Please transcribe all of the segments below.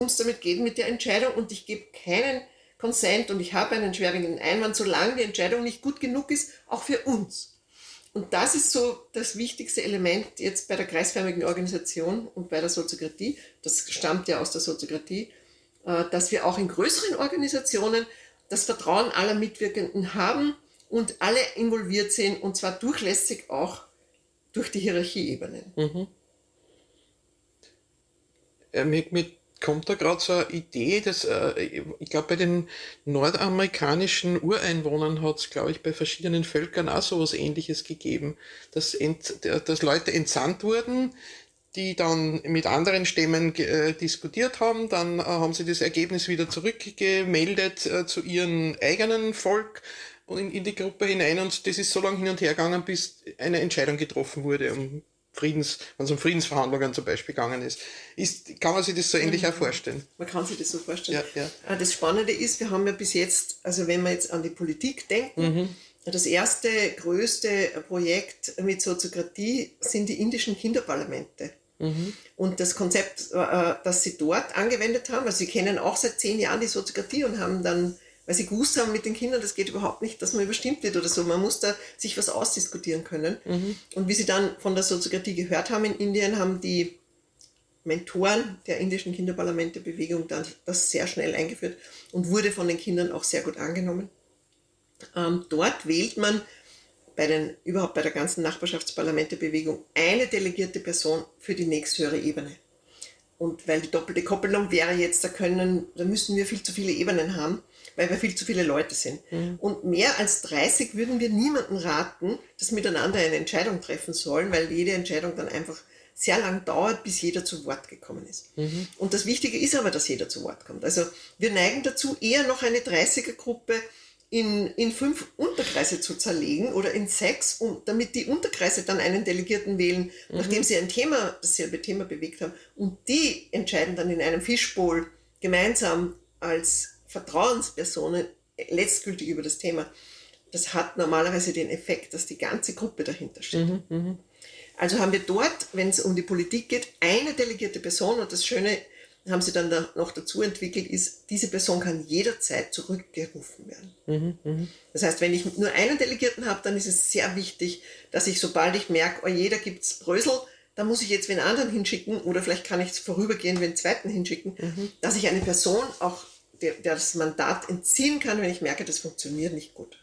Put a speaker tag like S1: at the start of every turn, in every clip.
S1: uns damit geht mit der Entscheidung und ich gebe keinen Consent und ich habe einen schwerwiegenden Einwand, solange die Entscheidung nicht gut genug ist, auch für uns. Und das ist so das wichtigste Element jetzt bei der kreisförmigen Organisation und bei der Soziokratie, das stammt ja aus der Soziokratie, dass wir auch in größeren Organisationen das Vertrauen aller Mitwirkenden haben und alle involviert sind und zwar durchlässig auch durch die Hierarchieebenen.
S2: Mir kommt da gerade so eine Idee, dass ich glaube, bei den nordamerikanischen Ureinwohnern hat es, glaube ich, bei verschiedenen Völkern auch so was Ähnliches gegeben, dass Leute entsandt wurden, die dann mit anderen Stämmen diskutiert haben, dann haben sie das Ergebnis wieder zurückgemeldet zu ihrem eigenen Volk und in die Gruppe hinein und das ist so lange hin und her gegangen, bis eine Entscheidung getroffen wurde, wenn es um Friedensverhandlungen zum Beispiel gegangen ist. Kann man sich das so ähnlich auch vorstellen?
S1: Man kann sich das so vorstellen.
S2: Ja.
S1: Das Spannende ist, wir haben ja bis jetzt, also wenn wir jetzt an die Politik denken, das erste, größte Projekt mit Soziokratie sind die indischen Kinderparlamente. Und das Konzept, das sie dort angewendet haben, also sie kennen auch seit 10 Jahren die Soziokratie und haben dann, weil sie gewusst haben mit den Kindern, das geht überhaupt nicht, dass man überstimmt wird oder so, man muss da sich was ausdiskutieren können. Und wie sie dann von der Soziokratie gehört haben in Indien, haben die Mentoren der indischen Kinderparlamente-Bewegung dann das sehr schnell eingeführt und wurde von den Kindern auch sehr gut angenommen. Dort wählt man überhaupt bei der ganzen Nachbarschaftsparlamente-Bewegung eine delegierte Person für die nächsthöhere Ebene. Und weil die doppelte Koppelung wäre jetzt, da müssen wir viel zu viele Ebenen haben, weil wir viel zu viele Leute sind. Und mehr als 30 würden wir niemandem raten, dass miteinander eine Entscheidung treffen sollen, weil jede Entscheidung dann einfach sehr lang dauert, bis jeder zu Wort gekommen ist. Und das Wichtige ist aber, dass jeder zu Wort kommt. Also wir neigen dazu, eher noch eine 30er-Gruppe in 5 Unterkreise zu zerlegen oder in 6, damit die Unterkreise dann einen Delegierten wählen, nachdem sie dasselbe Thema bewegt haben. Und die entscheiden dann in einem Fishbowl gemeinsam als Vertrauenspersonen letztgültig über das Thema. Das hat normalerweise den Effekt, dass die ganze Gruppe dahinter steht. Also haben wir dort, wenn es um die Politik geht, eine delegierte Person und das Schöne haben sie dann noch dazu entwickelt, ist, diese Person kann jederzeit zurückgerufen werden. Das heißt, wenn ich nur einen Delegierten habe, dann ist es sehr wichtig, dass ich, sobald ich merke, oh je, da gibt's Brösel, da muss ich jetzt wen anderen hinschicken oder vielleicht kann ich es vorübergehend wen zweiten hinschicken, dass ich eine Person auch, der das Mandat entziehen kann, wenn ich merke, das funktioniert nicht gut.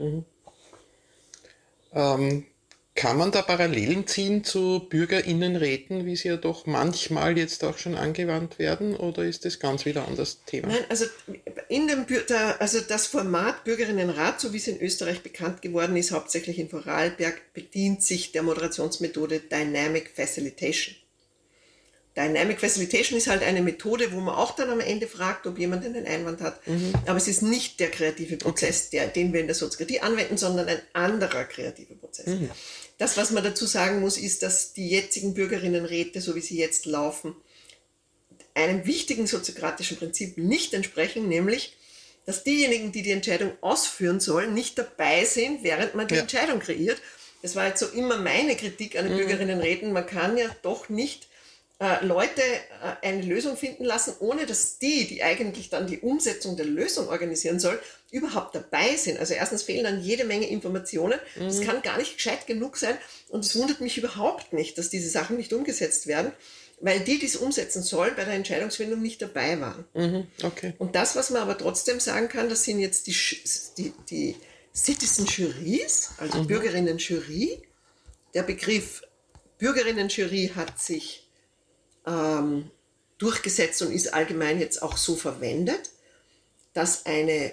S2: Kann man da Parallelen ziehen zu BürgerInnenräten, wie sie ja doch manchmal jetzt auch schon angewandt werden, oder ist das ganz wieder ein anderes Thema?
S1: Nein, also das Format Bürgerinnenrat, so wie es in Österreich bekannt geworden ist, hauptsächlich in Vorarlberg, bedient sich der Moderationsmethode Dynamic Facilitation. Dynamic Facilitation ist halt eine Methode, wo man auch dann am Ende fragt, ob jemand einen Einwand hat. Aber es ist nicht der kreative Prozess, den wir in der Soziokratie anwenden, sondern ein anderer kreativer Prozess. Das, was man dazu sagen muss, ist, dass die jetzigen Bürgerinnenräte, so wie sie jetzt laufen, einem wichtigen soziokratischen Prinzip nicht entsprechen, nämlich, dass diejenigen, die die Entscheidung ausführen sollen, nicht dabei sind, während man die Entscheidung kreiert. Das war jetzt so immer meine Kritik an den Bürgerinnenräten. Man kann ja doch nicht Leute eine Lösung finden lassen, ohne dass die eigentlich dann die Umsetzung der Lösung organisieren soll, überhaupt dabei sind. Also erstens fehlen dann jede Menge Informationen. Das kann gar nicht gescheit genug sein. Und es wundert mich überhaupt nicht, dass diese Sachen nicht umgesetzt werden, weil die es umsetzen sollen, bei der Entscheidungsfindung nicht dabei waren.
S2: Okay.
S1: Und das, was man aber trotzdem sagen kann, das sind jetzt die Citizen Juries, also Bürgerinnen-Jury. Der Begriff Bürgerinnen-Jury hat sich durchgesetzt und ist allgemein jetzt auch so verwendet, dass ein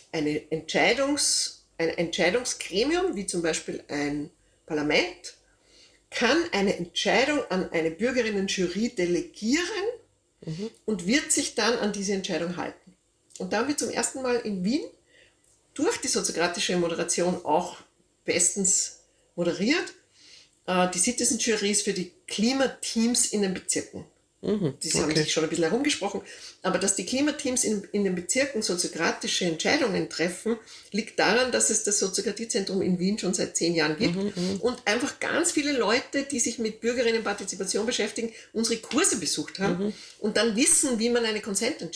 S1: Entscheidungsgremium, wie zum Beispiel ein Parlament, kann eine Entscheidung an eine Bürgerinnen-Jury delegieren und wird sich dann an diese Entscheidung halten. Und dann wird zum ersten Mal in Wien durch die soziokratische Moderation auch bestens moderiert, die Citizen Juries für die Klimateams in den Bezirken. Die haben sich schon ein bisschen herumgesprochen. Aber dass die Klimateams in den Bezirken soziokratische Entscheidungen treffen, liegt daran, dass es das Soziokratiezentrum in Wien schon seit 10 Jahren gibt und einfach ganz viele Leute, die sich mit Bürgerinnenpartizipation beschäftigen, unsere Kurse besucht haben und dann wissen, wie man eine Konsententscheidung